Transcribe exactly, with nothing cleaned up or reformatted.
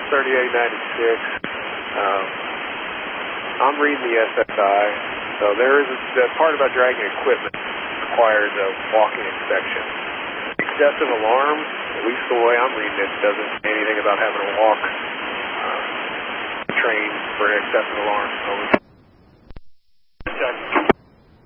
thirty-eight ninety-six. Um, I'm reading the S S I, so there is a, the part about dragging equipment requires a walking inspection. Excessive alarm, at least the way I'm reading it, doesn't say anything about having to walk uh, train for excessive alarm. So